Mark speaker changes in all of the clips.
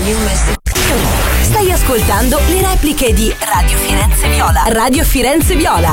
Speaker 1: Stai ascoltando le repliche di Radio Firenze Viola. Radio Firenze Viola.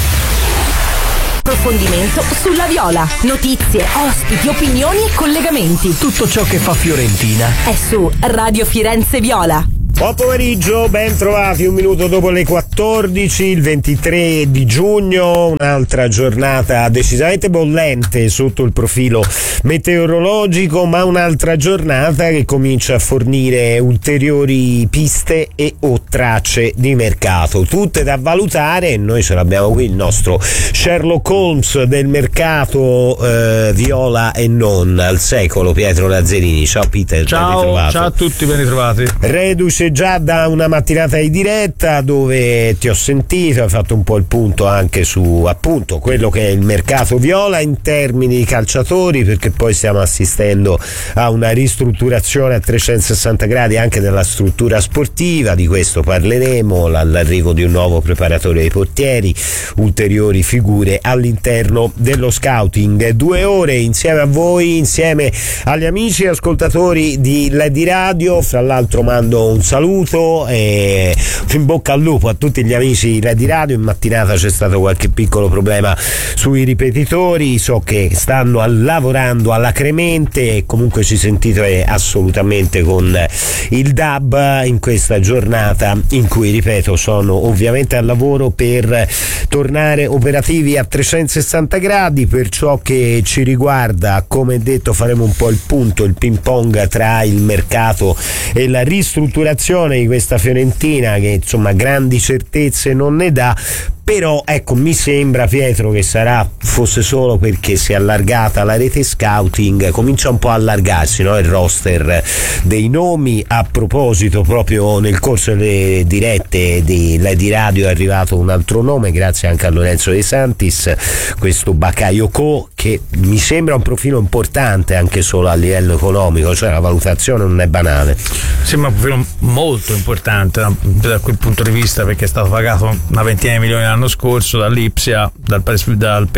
Speaker 1: Approfondimento sulla Viola. Notizie, ospiti, opinioni e collegamenti.
Speaker 2: Tutto ciò che fa Fiorentina
Speaker 1: è su Radio Firenze Viola.
Speaker 3: Buon pomeriggio, ben trovati, un minuto dopo le 14, il 23 di giugno, un'altra giornata decisamente bollente sotto il profilo meteorologico, ma un'altra giornata che comincia a fornire ulteriori piste e o tracce di mercato, tutte da valutare. Noi ce l'abbiamo qui, il nostro Sherlock Holmes del mercato viola e non al secolo, Pietro Lazzarini. Ciao Peter, ben ritrovato.
Speaker 4: Ciao a tutti, ben ritrovati.
Speaker 3: Reduce già da una mattinata di diretta dove ti ho sentito, hai fatto un po' il punto anche su appunto quello che è il mercato viola in termini di calciatori, perché poi stiamo assistendo a una ristrutturazione a 360 gradi anche della struttura sportiva, di questo parleremo, l'arrivo di un nuovo preparatore dei portieri, ulteriori figure all'interno dello scouting. 2 ore insieme a voi, insieme agli amici e ascoltatori di Lady Radio. Fra l'altro mando un saluto e in bocca al lupo a tutti gli amici di Lady Radio. In mattinata c'è stato qualche piccolo problema sui ripetitori, so che stanno lavorando alacremente e comunque ci sentite assolutamente con il DAB in questa giornata in cui, ripeto, sono ovviamente al lavoro per tornare operativi a 360 gradi. Per ciò che ci riguarda, come detto, faremo un po' il punto, il ping pong tra il mercato e la ristrutturazione di questa Fiorentina che insomma grandi certezze non ne dà. Però ecco, mi sembra, Pietro, che fosse solo perché si è allargata la rete scouting, comincia un po' a allargarsi, no? Il roster dei nomi. A proposito, proprio nel corso delle dirette di Radio è arrivato un altro nome, grazie anche a Lorenzo De Santis, questo Bakayoko, che mi sembra un profilo importante anche solo a livello economico, cioè la valutazione non è banale.
Speaker 4: Sembra un profilo molto importante da quel punto di vista, perché è stato pagato una ventina di milioni l'anno scorso dall'Ipsia, dal passaggio dal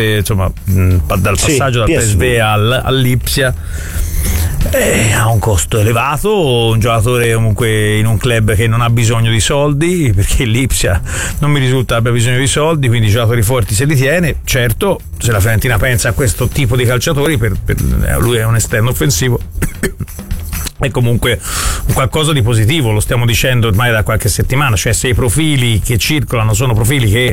Speaker 4: PSV all'Ipsia. Ha un costo elevato, un giocatore comunque in un club che non ha bisogno di soldi, perché l'Ipsia non mi risulta abbia bisogno di soldi, quindi i giocatori forti se li tiene. Certo, se la Fiorentina pensa a questo tipo di calciatori, lui è un esterno offensivo, è comunque qualcosa di positivo, lo stiamo dicendo ormai da qualche settimana, cioè se i profili che circolano sono profili che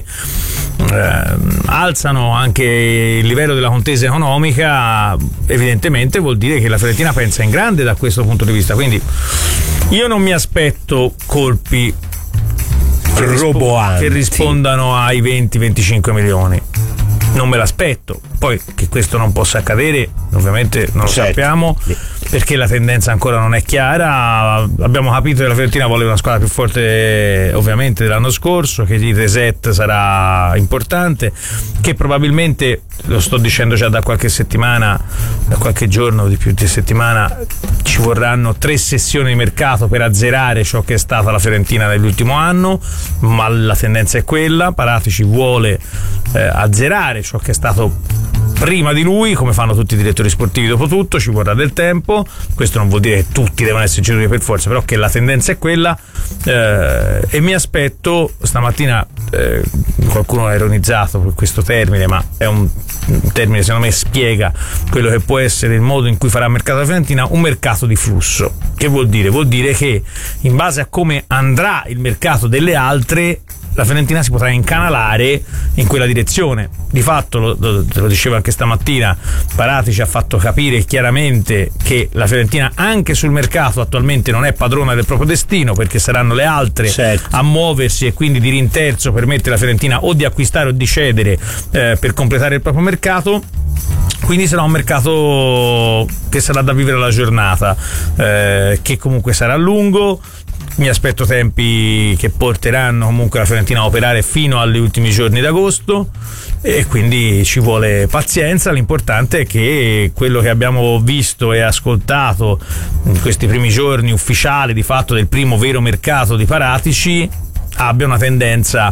Speaker 4: alzano anche il livello della contesa economica, evidentemente vuol dire che la Fiorentina pensa in grande da questo punto di vista. Quindi io non mi aspetto colpi che rispondano ai 20-25 milioni, non me l'aspetto. Poi che questo non possa accadere ovviamente non lo sappiamo, perché la tendenza ancora non è chiara. Abbiamo capito che la Fiorentina vuole una squadra più forte ovviamente dell'anno scorso, che il reset sarà importante, che probabilmente, lo sto dicendo già da qualche settimana, da qualche giorno di più di settimana, ci vorranno 3 sessioni di mercato per azzerare ciò che è stata la Fiorentina nell'ultimo anno, ma la tendenza è quella. Paratici vuole azzerare ciò che è stato prima di lui, come fanno tutti i direttori sportivi, dopo tutto ci vorrà del tempo. Questo non vuol dire che tutti devono essere ceduti per forza, però che la tendenza è quella, e mi aspetto stamattina, qualcuno ha ironizzato per questo termine, ma è un termine secondo me spiega quello che può essere il modo in cui farà mercato la Fiorentina, un mercato di flusso. Che vuol dire? Vuol dire che in base a come andrà il mercato delle altre, la Fiorentina si potrà incanalare in quella direzione. Di fatto, te lo dicevo anche stamattina, Paratici ha fatto capire chiaramente che la Fiorentina anche sul mercato attualmente non è padrona del proprio destino, perché saranno le altre a muoversi, e quindi di rinterzo permette alla Fiorentina o di acquistare o di cedere per completare il proprio mercato. Quindi sarà un mercato che sarà da vivere alla giornata, che comunque sarà lungo. Mi aspetto tempi che porteranno comunque la Fiorentina a operare fino agli ultimi giorni d'agosto, e quindi ci vuole pazienza. L'importante è che quello che abbiamo visto e ascoltato in questi primi giorni ufficiali di fatto del primo vero mercato di Paratici abbia una tendenza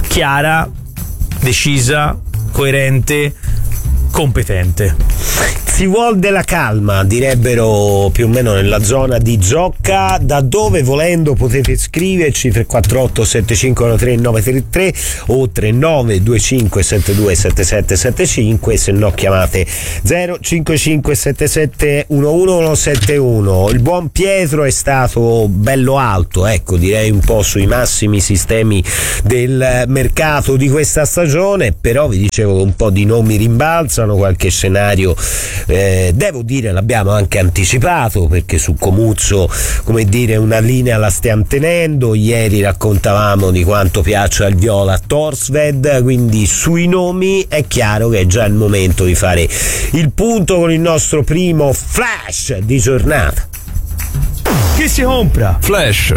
Speaker 4: chiara, decisa, coerente, competente.
Speaker 3: Si vuol della calma, direbbero più o meno nella zona di Zocca, da dove volendo potete scriverci 348 7513 933 o 3925 72 7775, se no chiamate 055 77 11171. Il buon Pietro è stato bello alto, ecco, direi un po' sui massimi sistemi del mercato di questa stagione, però vi dicevo che un po' di nomi rimbalzano, qualche scenario devo dire l'abbiamo anche anticipato, perché su Comuzzo, come dire, una linea la stiamo tenendo. Ieri raccontavamo di quanto piaccia al Viola a Torsved, quindi sui nomi è chiaro che è già il momento di fare il punto con il nostro primo flash di giornata.
Speaker 2: Chi si compra?
Speaker 4: Flash.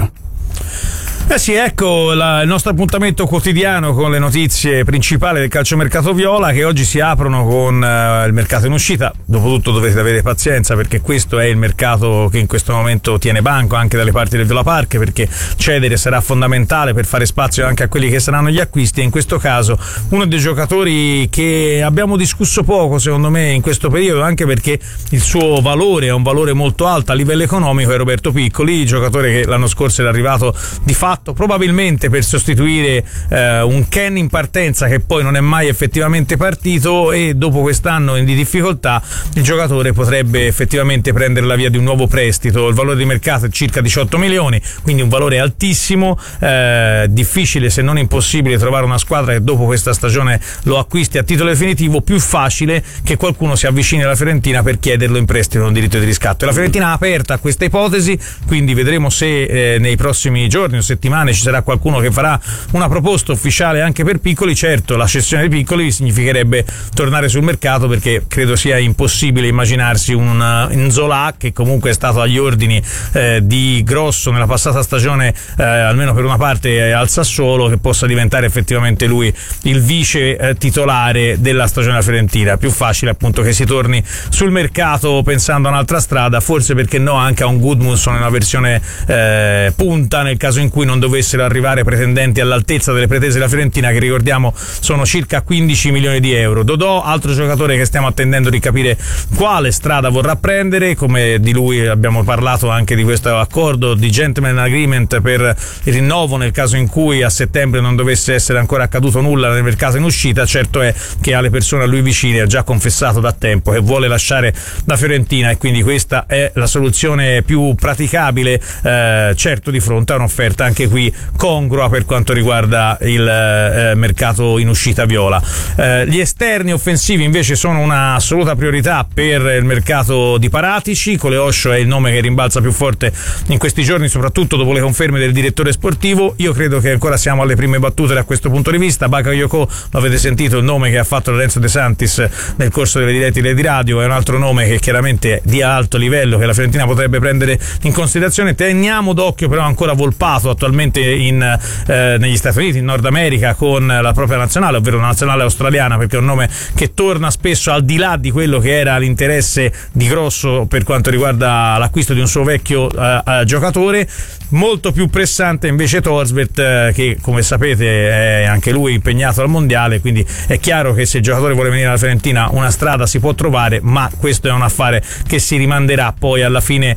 Speaker 4: Sì, ecco il nostro appuntamento quotidiano con le notizie principali del calciomercato viola, che oggi si aprono con il mercato in uscita. Dopotutto dovete avere pazienza, perché questo è il mercato che in questo momento tiene banco anche dalle parti del Viola Park, perché cedere sarà fondamentale per fare spazio anche a quelli che saranno gli acquisti, e in questo caso uno dei giocatori che abbiamo discusso poco secondo me in questo periodo, anche perché il suo valore è un valore molto alto a livello economico, è Roberto Piccoli, giocatore che l'anno scorso era arrivato di fatto probabilmente per sostituire un Ken in partenza che poi non è mai effettivamente partito, e dopo quest'anno di difficoltà il giocatore potrebbe effettivamente prendere la via di un nuovo prestito. Il valore di mercato è circa 18 milioni, quindi un valore altissimo, difficile se non impossibile trovare una squadra che dopo questa stagione lo acquisti a titolo definitivo, più facile che qualcuno si avvicini alla Fiorentina per chiederlo in prestito con diritto di riscatto. E la Fiorentina è aperta a questa ipotesi, quindi vedremo se nei prossimi giorni o settimane ci sarà qualcuno che farà una proposta ufficiale anche per Piccoli. Certo, la cessione di Piccoli significherebbe tornare sul mercato, perché credo sia impossibile immaginarsi un Zola, che comunque è stato agli ordini di Grosso nella passata stagione, almeno per una parte al Sassuolo, che possa diventare effettivamente lui il vice titolare della stagione della Fiorentina. Più facile appunto che si torni sul mercato pensando a un'altra strada, forse perché no anche a un Gudmundsson nella versione punta, nel caso in cui non dovessero arrivare pretendenti all'altezza delle pretese della Fiorentina, che ricordiamo sono circa 15 milioni di euro. Dodò, altro giocatore che stiamo attendendo di capire quale strada vorrà prendere, come di lui abbiamo parlato anche di questo accordo di gentleman agreement per il rinnovo nel caso in cui a settembre non dovesse essere ancora accaduto nulla nel mercato in uscita. Certo è che alle persone a lui vicine ha già confessato da tempo che vuole lasciare la Fiorentina, e quindi questa è la soluzione più praticabile, certo di fronte a un'offerta anche qui congrua per quanto riguarda il mercato in uscita viola. Gli esterni offensivi invece sono una assoluta priorità per il mercato di Paratici. Coleoscio è il nome che rimbalza più forte in questi giorni, soprattutto dopo le conferme del direttore sportivo. Io credo che ancora siamo alle prime battute da questo punto di vista. Bakayoko, lo avete sentito, il nome che ha fatto Lorenzo De Santis nel corso delle dirette di radio, è un altro nome che chiaramente è di alto livello, che la Fiorentina potrebbe prendere in considerazione. Teniamo d'occhio però ancora Volpato, attualmente negli Stati Uniti, in Nord America, con la propria nazionale, ovvero la nazionale australiana, perché è un nome che torna spesso al di là di quello che era l'interesse di Grosso per quanto riguarda l'acquisto di un suo vecchio giocatore. Molto più pressante invece Torsved, che come sapete è anche lui impegnato al mondiale, quindi è chiaro che se il giocatore vuole venire alla Fiorentina una strada si può trovare, ma questo è un affare che si rimanderà poi alla fine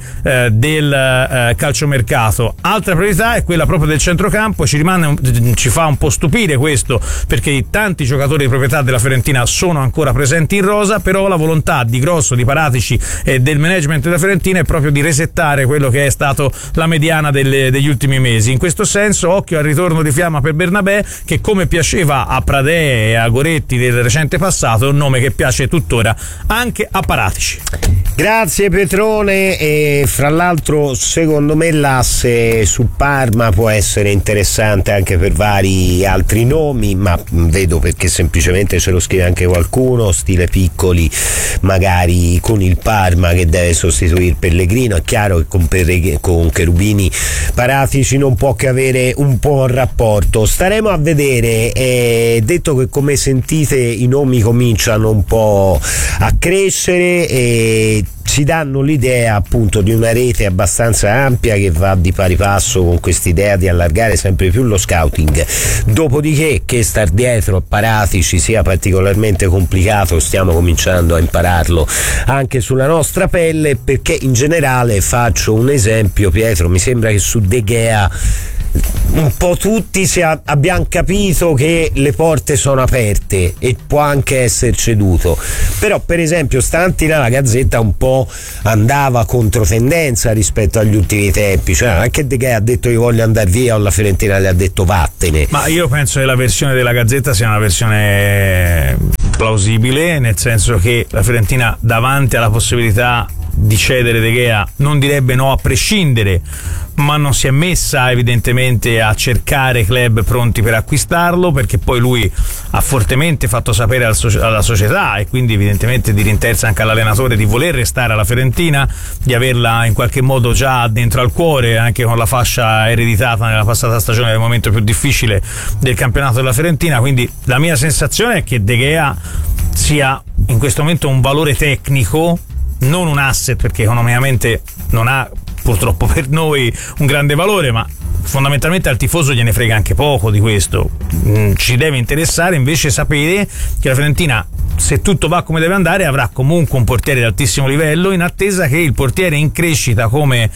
Speaker 4: del calciomercato. Altra priorità è quella proprio del centrocampo. Ci fa un po' stupire questo, perché tanti giocatori di proprietà della Fiorentina sono ancora presenti in rosa, però la volontà di Grosso, di Paratici e del management della Fiorentina è proprio di resettare quello che è stato la mediana degli ultimi mesi. In questo senso occhio al ritorno di fiamma per Bernabé, che come piaceva a Pradè e a Goretti nel recente passato è un nome che piace tuttora anche a Paratici.
Speaker 3: Grazie Petrone. E fra l'altro secondo me l'asse su Parma può essere interessante anche per vari altri nomi, ma vedo perché semplicemente ce lo scrive anche qualcuno, stile Piccoli magari con il Parma che deve sostituire Pellegrino. È chiaro che con Cherubini Paratici non può che avere un buon rapporto. Staremo a vedere. Detto che come sentite i nomi cominciano un po' a crescere, e si danno l'idea appunto di una rete abbastanza ampia che va di pari passo con quest'idea di allargare sempre più lo scouting. Dopodiché, che star dietro apparati ci sia particolarmente complicato, stiamo cominciando a impararlo anche sulla nostra pelle, perché in generale, faccio un esempio, Pietro, mi sembra che su De Gea un po' tutti abbiamo capito che le porte sono aperte e può anche essere ceduto, però per esempio stamattina la Gazzetta un po' andava controtendenza rispetto agli ultimi tempi, cioè anche De Gea ha detto io voglio andare via o la Fiorentina le ha detto vattene. Ma
Speaker 4: io penso che la versione della Gazzetta sia una versione plausibile, nel senso che la Fiorentina davanti alla possibilità di cedere De Gea non direbbe no a prescindere, ma non si è messa evidentemente a cercare club pronti per acquistarlo, perché poi lui ha fortemente fatto sapere alla società e quindi evidentemente di rinterza anche all'allenatore di voler restare alla Fiorentina, di averla in qualche modo già dentro al cuore, anche con la fascia ereditata nella passata stagione del momento più difficile del campionato della Fiorentina. Quindi la mia sensazione è che De Gea sia in questo momento un valore tecnico, non un asset, perché economicamente non ha purtroppo per noi un grande valore, ma fondamentalmente al tifoso gliene frega anche poco di questo. Ci deve interessare invece sapere che la Fiorentina, se tutto va come deve andare, avrà comunque un portiere di altissimo livello, in attesa che il portiere in crescita, come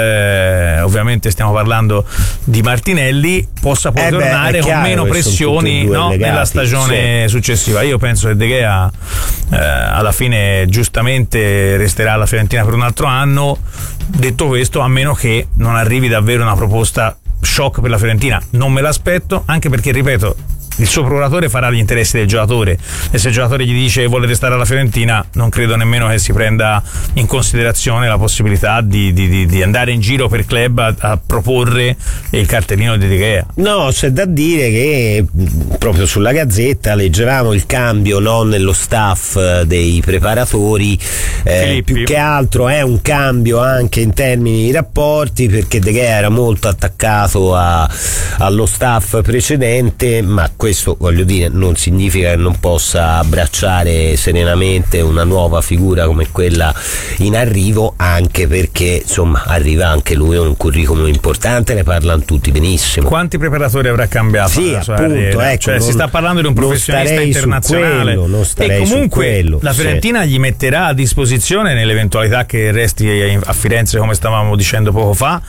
Speaker 4: ovviamente stiamo parlando di Martinelli, possa poi tornare con meno pressioni nella stagione successiva. Io penso che De Gea alla fine giustamente resterà alla Fiorentina per un altro anno. Detto questo, a meno che non arrivi davvero una proposta shock per la Fiorentina, non me l'aspetto, anche perché, ripeto, il suo procuratore farà gli interessi del giocatore, e se il giocatore gli dice vuole restare alla Fiorentina, non credo nemmeno che si prenda in considerazione la possibilità di andare in giro per club a proporre il cartellino di De Gea.
Speaker 3: No, c'è da dire che proprio sulla Gazzetta leggevamo il cambio nello staff dei preparatori, più che altro è un cambio anche in termini di rapporti, perché De Gea era molto attaccato allo staff precedente, ma questo, voglio dire, non significa che non possa abbracciare serenamente una nuova figura come quella in arrivo, anche perché insomma arriva anche lui con un curriculum importante, ne parlano tutti benissimo.
Speaker 4: Quanti preparatori avrà cambiato?
Speaker 3: Sì, appunto, ecco,
Speaker 4: cioè, si sta parlando di un professionista internazionale, e comunque la Fiorentina gli metterà a disposizione, nell'eventualità che resti a Firenze, come stavamo dicendo poco fa,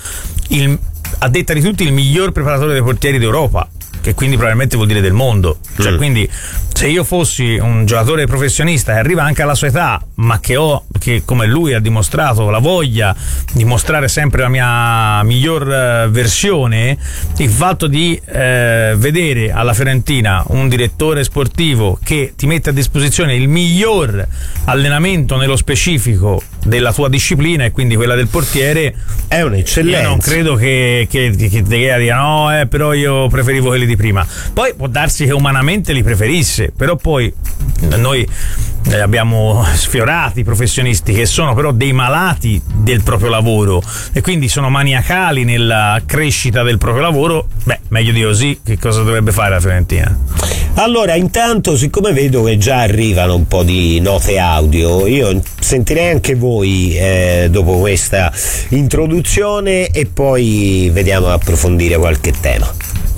Speaker 4: a detta di tutti il miglior preparatore dei portieri d'Europa, che quindi probabilmente vuol dire del mondo. Cioè, quindi se io fossi un giocatore professionista e arriva anche alla sua età, ma che come lui ha dimostrato la voglia di mostrare sempre la mia miglior versione, il fatto di vedere alla Fiorentina un direttore sportivo che ti mette a disposizione il miglior allenamento nello specifico della tua disciplina, e quindi quella del portiere, è un'eccellenza. Io non credo che De Gea dica no, però io preferivo quelli di prima. Poi può darsi che umanamente li preferisse, però poi noi abbiamo sfiorati professionisti che sono però dei malati del proprio lavoro e quindi sono maniacali nella crescita del proprio lavoro. Meglio di così, che cosa dovrebbe fare la Fiorentina?
Speaker 3: Allora, intanto, siccome vedo che già arrivano un po' di note audio, io sentirei anche voi dopo questa introduzione e poi vediamo di approfondire qualche tema.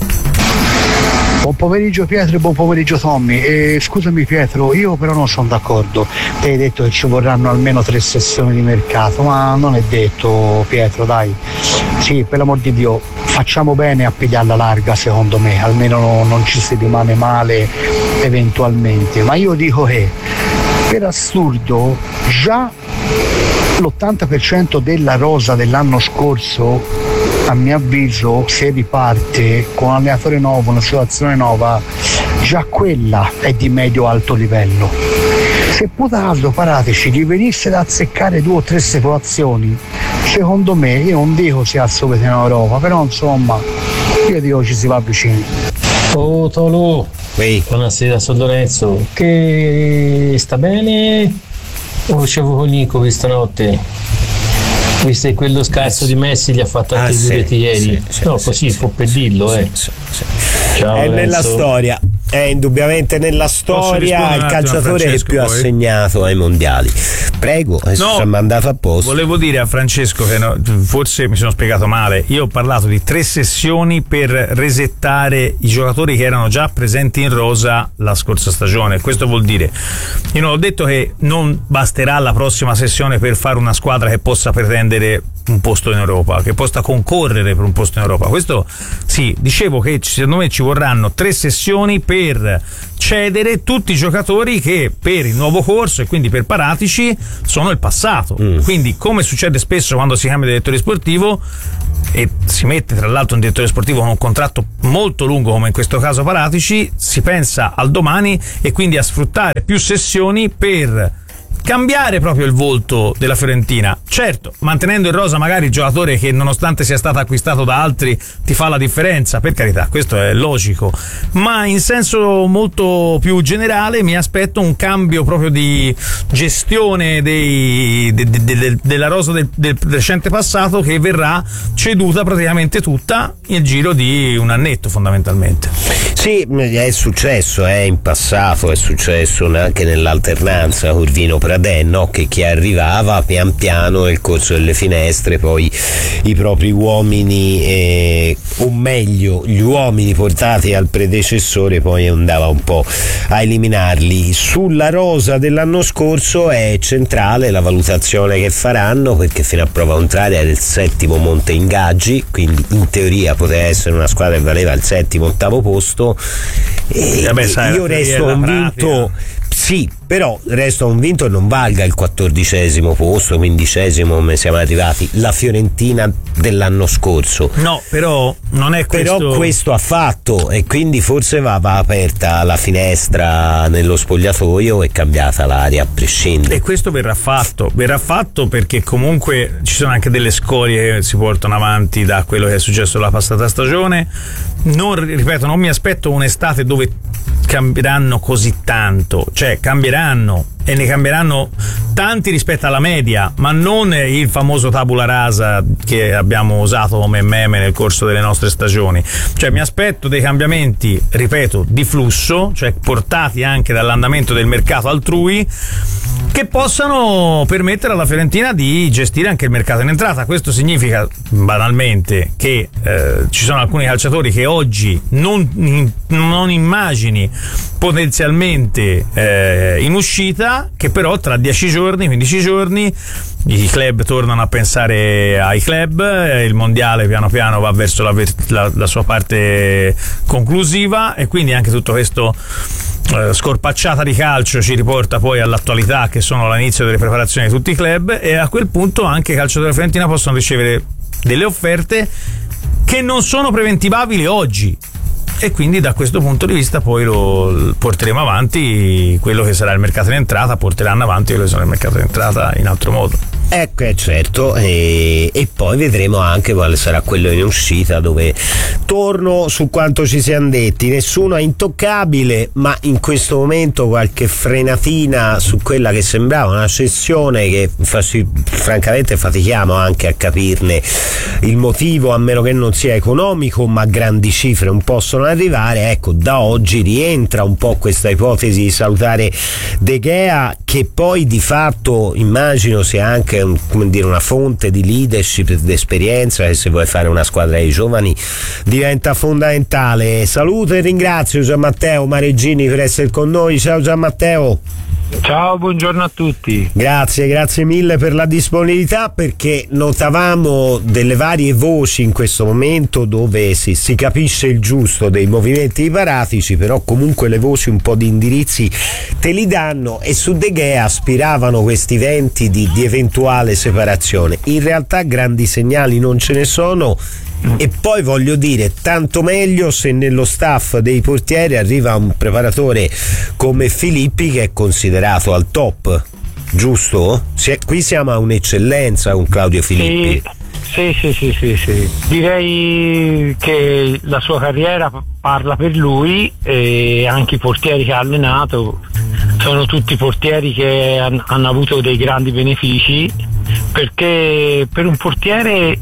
Speaker 5: Buon pomeriggio Pietro e buon pomeriggio Tommy. Scusami Pietro, io però non sono d'accordo. Te hai detto che ci vorranno almeno 3 sessioni di mercato, ma non è detto, Pietro, dai. Sì, per l'amor di Dio, facciamo bene a pigliarla larga, secondo me, almeno non ci si rimane male eventualmente. Ma io dico che per assurdo già l'80% della rosa dell'anno scorso, a mio avviso, se riparte con un allenatore nuovo, una situazione nuova, già quella è di medio-alto livello. Se caso Parateci gli venisse da azzeccare 2 o 3 situazioni, secondo me, io non dico si alza in Europa, però insomma io dico ci si va vicini.
Speaker 6: Oh Tolù, buonasera, sono Lorenzo. Che sta bene o c'avevo con Nico questa notte? Visto che quello scarso di Messi gli ha fatto anche i reti ieri. Così può pedirlo. Ciao,
Speaker 3: è nella storia, è indubbiamente nella storia il calciatore che più ha segnato ai mondiali. Prego, adesso sono mandato a posto.
Speaker 4: Volevo dire a Francesco che forse mi sono spiegato male. Io ho parlato di 3 sessioni per resettare i giocatori che erano già presenti in rosa la scorsa stagione. Questo vuol dire, io non ho detto che non basterà la prossima sessione per fare una squadra che possa pretendere un posto in Europa, che possa concorrere per un posto in Europa. Questo sì, dicevo che secondo me ci vorranno 3 sessioni per cedere tutti i giocatori che per il nuovo corso e quindi per Paratici sono il passato. Quindi, come succede spesso quando si cambia direttore sportivo e si mette tra l'altro un direttore sportivo con un contratto molto lungo, come in questo caso Paratici, si pensa al domani e quindi a sfruttare più sessioni per cambiare proprio il volto della Fiorentina, certo mantenendo in rosa magari il giocatore che nonostante sia stato acquistato da altri ti fa la differenza, per carità, questo è logico, ma in senso molto più generale mi aspetto un cambio proprio di gestione della rosa del recente passato, che verrà ceduta praticamente tutta nel giro di un annetto fondamentalmente.
Speaker 3: Sì, è successo in passato, è successo anche nell'alternanza Corvino Pradè, no? Che chi arrivava pian piano nel corso delle finestre poi i propri uomini, o meglio gli uomini portati al predecessore, poi andava un po' a eliminarli. Sulla rosa dell'anno scorso è centrale la valutazione che faranno, perché fino a prova contraria era il 7° monte ingaggi, quindi in teoria poteva essere una squadra che valeva il 7º-8° posto. Io resto convinto, sì, però resto convinto che non valga il 14° posto, 15° come siamo arrivati, la Fiorentina dell'anno scorso.
Speaker 4: No, però non è questo.
Speaker 3: Però questo ha fatto, e quindi forse va aperta la finestra nello spogliatoio e cambiata l'aria a prescindere.
Speaker 4: E questo verrà fatto perché comunque ci sono anche delle scorie che si portano avanti da quello che è successo la passata stagione. Non mi aspetto un'estate dove cambieranno così tanto, cioè cambieranno e ne cambieranno tanti rispetto alla media, ma non il famoso tabula rasa che abbiamo usato come meme nel corso delle nostre stagioni. Cioè mi aspetto dei cambiamenti, ripeto, di flusso, cioè portati anche dall'andamento del mercato altrui, che possano permettere alla Fiorentina di gestire anche il mercato in entrata. Questo significa banalmente che ci sono alcuni calciatori che oggi non immagini potenzialmente in uscita, che però tra 10 giorni, 15 giorni i club tornano a pensare ai club, il mondiale piano piano va verso la sua parte conclusiva, e quindi anche tutto questo scorpacciata di calcio ci riporta poi all'attualità, che sono l'inizio delle preparazioni di tutti i club, e a quel punto anche i calciatori della Fiorentina possono ricevere delle offerte che non sono preventivabili oggi, e quindi da questo punto di vista poi lo porteremo avanti, quello che sarà il mercato in entrata porteranno avanti quello che sarà il mercato in entrata in altro modo.
Speaker 3: Ecco, certo, e poi vedremo anche quale sarà quello in uscita, dove torno su quanto ci siamo detti, nessuno è intoccabile, ma in questo momento qualche frenatina su quella che sembrava una cessione che francamente fatichiamo anche a capirne il motivo, a meno che non sia economico, ma grandi cifre non possono arrivare. Ecco, da oggi rientra un po' questa ipotesi di salutare De Gea, che poi di fatto immagino sia anche una fonte di leadership ed esperienza, che se vuoi fare una squadra di giovani diventa fondamentale. Saluto e ringrazio Gianmatteo Mareggini per essere con noi. Ciao Gianmatteo.
Speaker 7: Ciao, buongiorno a tutti.
Speaker 3: Grazie mille per la disponibilità, perché notavamo delle varie voci in questo momento dove si capisce il giusto dei movimenti di Paratici, però comunque le voci un po' di indirizzi te li danno, e su De Gea aspiravano questi venti di eventuale separazione. In realtà grandi segnali non ce ne sono. E poi voglio dire, tanto meglio se nello staff dei portieri arriva un preparatore come Filippi, che è considerato al top, giusto? Qui siamo a un'eccellenza con Claudio Filippi.
Speaker 7: Sì. Direi che la sua carriera parla per lui, e anche i portieri che ha allenato sono tutti portieri che hanno avuto dei grandi benefici, perché per un portiere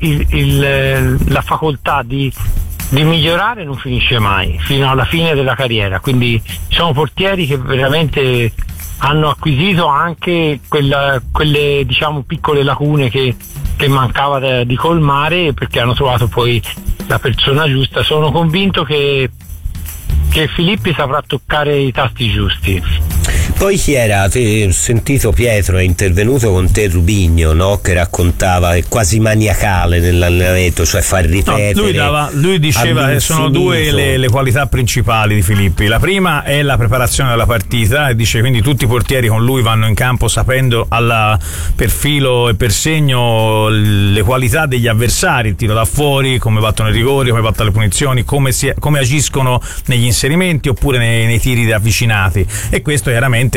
Speaker 7: la facoltà di migliorare non finisce mai fino alla fine della carriera, quindi sono portieri che veramente hanno acquisito anche quelle diciamo piccole lacune che mancava di colmare, perché hanno trovato poi la persona giusta. Sono convinto che Filippi saprà toccare i tasti giusti.
Speaker 3: Poi chi era? Ho sentito Pietro è intervenuto con te, Rubigno, no? Che raccontava, è quasi maniacale nell'allenamento, cioè far ripetere.
Speaker 4: No, lui diceva che sono due le qualità principali di Filippi. La prima è la preparazione della partita, e dice quindi tutti i portieri con lui vanno in campo sapendo per filo e per segno le qualità degli avversari, il tiro da fuori, come battono i rigori, come battono le punizioni, come agiscono negli inserimenti oppure nei tiri avvicinati, e questo chiaramente